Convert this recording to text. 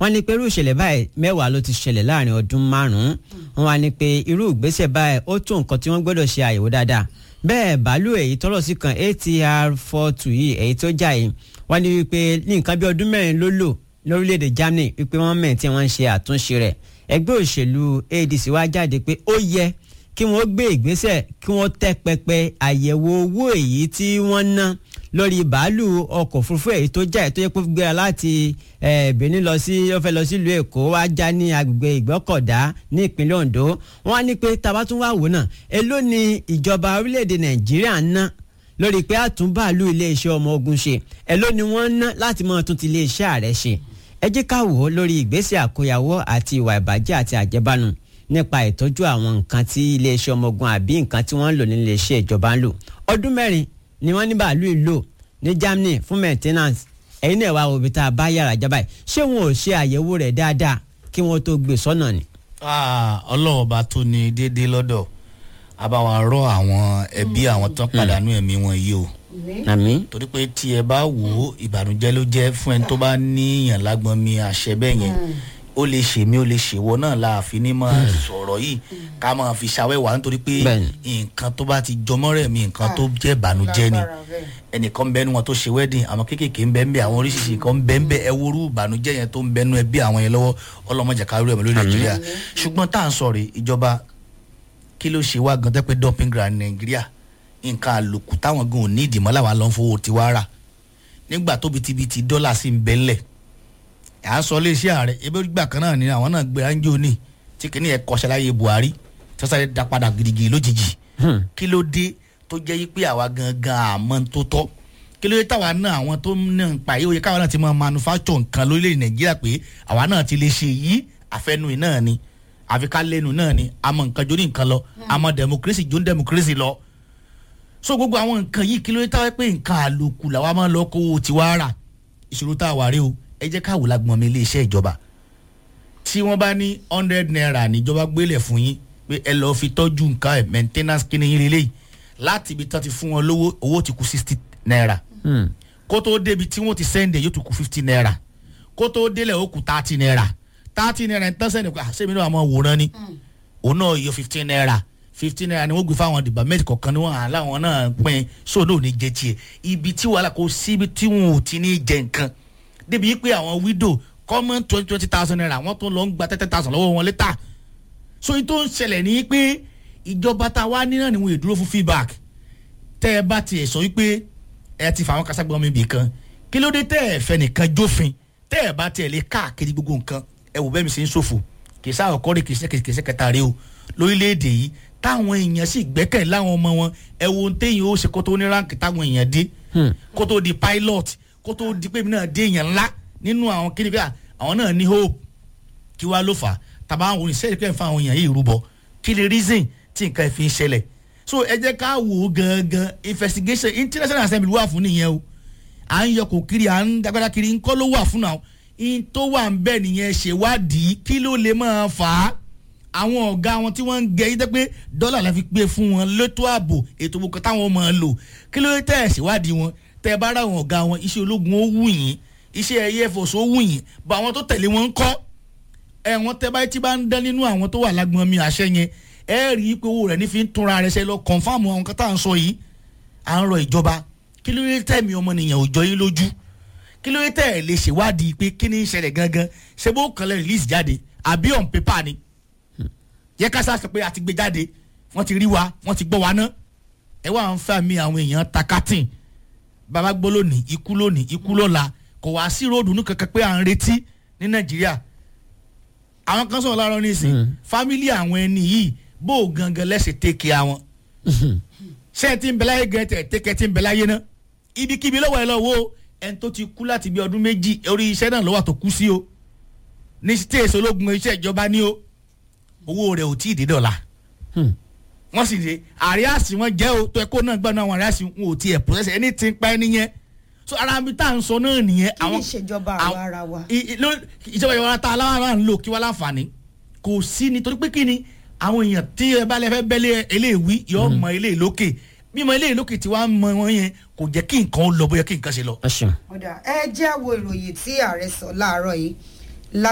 wọ́n ní pé irú ìṣẹ̀lẹ̀ báyìí 10 ló ti ṣẹlẹ̀ láàrin ọdún 5 wọ́n wá ní pé irú ìgbésẹ̀ báyìí ó tó nǹkan tí wọ́n gbọ́dọ̀ ṣe àyẹ̀wò dáadáa bẹ́ẹ̀ bàálù èyí tọ́lọ̀ sí kan ATR-42 yìí èyí tó jà yìí wọ́n ní wípé ní nǹkan bí ọdún 4 ló lò lórílẹ̀‐èdè Germany wípé wọ́n mẹ́rin tí wọ́n ń ṣe àtúnṣe rẹ̀ ẹgbẹ́ òṣèlú ADC wá jáde pé ó yẹ kí wọ́n gbé ìgbésẹ̀ kí wọ́n tẹ́ pẹpẹ àyẹ̀wò owó èyí tí wọ́n ná lórí bàálù ọkọ̀ òfurufú èyí tó jà tó yẹ kó gbéra láti Benin ó fẹ́ lọ sílùú Èkó wá já ní agbègbè Ìgbọ́kọ̀dá ní ìpínlẹ̀ Ondo wọ́n á ní pé tá bá tún wá wò náà èló ni ìjọba orílẹ̀-èdè Nàìjíríà ná lórí pé àtúnbàálù iléeṣẹ́ ọmọ ogun ṣe èló ni wọ́n ná láti mọ tún ti iléeṣẹ́ ààrẹ ṣe ẹ jẹ́ ká wò ó lórí ìgbésẹ̀ àkóyawọ́ àti ìwà ìbàjẹ́ àti àjẹbánu nípa ìtọ́jú àwọn nǹkan tí iléeṣẹ́ ọmọ ogun àbí nǹkan tí wọ́n ń lò ní iléeṣẹ́ ìjọba ń lò ọdún 4 ni wọ́n ní bàálù ìlò ní Germany fún maintenance ẹ̀yin náà wá òbí tá a bá yàrá jábá yìí ṣé wọn ò ṣe àyẹ̀wò rẹ̀ dáadáa kí wọ́n tó gbé sọ́nà ni. Ọlọ́run bá tó ní déédéé lọ́dọ̀ àbáwá rọ àwọn ẹbí àwọn tán pàdánù ẹ̀mí wọn yìí o àmín torí pé tí ẹ bá wò ó ìbànújẹ́ ló jẹ́ fún ẹni tó bá níyàn lágbọ́n mi àṣẹ bẹ́ẹ̀ yẹn ó lè ṣe mí ó lè ṣèwọ náà láàfin ní máa sọ̀rọ̀ yìí ká máa fi ṣàwẹ́wà nítorí pé nǹkan tó bá ti jọmọ́ rẹ̀ mi nǹkan tó jẹ́ ìbànújẹ́ ni ẹnìkan bẹ́ẹ̀ ni wọn tó ṣe wedding àwọn kéékèèké ń bẹ́ẹ̀ ń bẹ́ẹ̀ àwọn oríṣiríṣi kan ń bẹ́ẹ̀ ń bẹ́ẹ̀ ẹ worú ìbànújẹ́ yẹn tó ń bẹ́ẹ̀ nú ẹbí àwọn yẹn lọ́wọ́ ọlọ́mọjà kárí ẹ̀mí lórí Nàìjíríà ṣùgbọ́n tá à ń sọ̀rọ̀ ìjọba kí ló ṣe wá gan tẹ́ pé dumping ground Nàìjíríà nǹkan àlòkù táwọn gan ò ní ìdìmọ́ làwọn lọ́n fowó tiwa rà nígbà tó bitibiti dọ́là sí ń bẹ́ńlẹ̀ à ń sọ iléeṣẹ́ ààrẹ ebi gbà kan náà ni àwọn náà gbé anjo ní tí kìíní ẹ̀ kọ́ṣẹ́ láyé Buhari tí wọ́n sáré dá padà gidigidi lójijì kí ló dé tó jẹ́ yí pé àwa gangan àmọ́ tó tọ́ kí ló dé táwa náà àwọn tó ń pa yìí ó yẹ káwa náà ti máa manufacture nǹkan lórílẹ̀ Nàìjíríà pé àwa náà ti lè ṣe yìí àfẹnu náà ni àfi ká lẹ́nu náà ni àmọ́ nǹkan jó ní nǹkan lọ àmọ́ democracy jó ní democracy lọ so gbogbo àwọn nǹkan yìí kí ló dé táwa pé nǹkan àlòkù làwa máa lọ kówó tiwa rà ìṣòro tá a wà rí o ẹ jẹ́ káwọ́ lágbọ́n mi iléeṣẹ́ ìjọba tí wọ́n bá ní 100 naira níjọba gbélé fún yín pé ẹ lọ́ọ́ fi tọ́jú nǹkan ẹ̀ maintenance kí ni yín lélẹ́yìí láti ibi tán ti fún wọn lówó owó ti kù 60 naira kó tó débi tí wọ́n ti sẹ́ndẹ̀ yóò ti kù 50 naira kó tó délẹ̀ ó kù 30 naira 30 naira ń tán sẹ́ndẹ̀ pé àṣẹ́mi náà máa wòran ni òun náà yọ 15 naira 15 naira ni wọ́n gbé fáwọn dìbàmẹ́tì kọ̀ọ̀kan ni wọ́n hàn láwọn náà pín sódò ní jẹ tiẹ̀ ibi tí wàhálà kò síbi tí wọn ò ti ní jẹ nǹkan débi pé àwọn widow common 20,000 naira wọ́n tó lọ ń gba 30,000 lọ́wọ́ wọn létà so èyí tó ń ṣẹlẹ̀ ní pé ìjọba tá a wá ní náà ni wọ́n èdúró fún feedback tẹ́ ẹ bá tiẹ̀ sọ wípé ẹ ti fà wọ́n káságbọ́n mi bì kan kí ló dé tẹ́ ẹ fẹ́ nìkan jófin tẹ́ ẹ bá tiẹ̀ lè káàkiri gbogbo nǹkan ẹ wò bẹ́ẹ̀ mi ṣe ń ṣòfò kì í sáà ọkọ́ rẹ̀ kì í ṣe kẹta rẹ̀ o lórílẹ̀‐èdè yìí táwọn èèyàn sì gbẹ́kẹ̀ láwọn ọmọ wọn ẹ wo ohun téèyàn ó ṣe kó tó ní ránkì táwọn èèyàn dé kó tó di pilot kó tó di pé mi náà dé èèyàn ńlá nínú àwọn kíni pé àwọn náà ní hope kí wàá ló fà á tàbá àwọn oníṣẹ́ ìpínlẹ̀ fún àwọn èèyàn yìí rúbọ kí lè reason tí nǹkan ìfi ń ṣẹlẹ̀ so ẹ jẹ́ ká wò ó gangan investigation international assembly wà fún nìyẹn o à ń yọkọ̀ kiri à ń dagbada kiri ńkọ́ ló wà fún náà in tó wà ń bẹ̀ nìyẹn ṣèwádìí kí ló lè máa fà á àwọn ọ̀gá wọn tí wọ́n ń gẹ yí tẹ́ pé dọ́là la fi gbé fún wọn létò ààbò ètò gbogbo táwọn máa lò kí ló tẹ̀ ṣèwádìí wọn tẹ́ bá ra àwọn ọ̀gá wọn iṣẹ́ ológun ó wù yín iṣẹ́ Air Force ó wù yín bá àwọn tó tẹ̀lé wọn ń kọ́ ẹ̀wọ̀n tẹ́ báyìí tí bá ń dán nínú àwọn tó wà lágbọ́n mi àṣẹ yẹn ẹ rí i pé owó rẹ̀ ní fi ń túnra rẹ̀ ṣe lọ kọ̀ǹfàmù àwọn kan tá à ń sọ yìí à ń rọ ìjọba kí ló dé tẹ̀mí ọmọnìyàn ò jọ yín lójú kí ló dé tẹ̀ lè ṣèwádìí pé kí ni ń ṣẹlẹ̀ gangan ṣé bó kàn lẹ́ release jáde àbí on paper ni yẹ ká sá sọ pé a ti gbé jáde wọ́n ti rí wa wọ́n ti gbọ́ wa ná ẹ wá ń fẹ́ mi àwọn èèyàn takatin bàbá gbọ́ lónìí ikú lọ́la kò wá sí ròdù ní kankan pé à ń retí ní Nàìjíríà àwọn kan sọ̀rọ̀ láàárọ̀ nísìn fámílì àwọn ẹni yìí bó gangan lẹ́sẹ̀ tẹ́kẹ̀ àwọn ṣé ti ń bẹ láyé gẹ̀ẹ́tẹ̀ tẹ́kẹ̀ ti ń bẹ láyé ná ibikíbi lọ́wọ́ ẹ lọ́wọ́ ẹni tó ti kú láti bí ọdún 2 orí iṣẹ́ náà lọ́wọ́ tó kú sí o ní stéèsì ológun iṣẹ́ ìjọba ní o owó rẹ̀ ò tí ì dé dọ̀la wọ́n sì dé àríyàsí wọn jẹ́ o tó ẹ̀kọ́ náà gbọ́dọ̀ àwọn àríyàsí wọn ò tiẹ̀ process ẹni tí ń pa ẹni yẹn so ara mi tá à ń sọ náà nìyẹn àwọn ìṣèjọba àwa ara wa ìjọba ìwà tá a lára ń lò kí wọ́n láǹfààní kò sí nítorí pé kí ni àwọn èèyàn tí ẹ bá lè fẹ́ bẹ́lẹ̀ eléèwí yọ mọ eléè lókè mímọ eléè lókè tí wàá mọ wọn yẹn kò jẹ́ kí nǹkan ó lọ bóyá kí nǹkan ṣe lọ. ẹ jẹ́ wo ìròyìn tí ààrẹ sọ láàárọ̀ yìí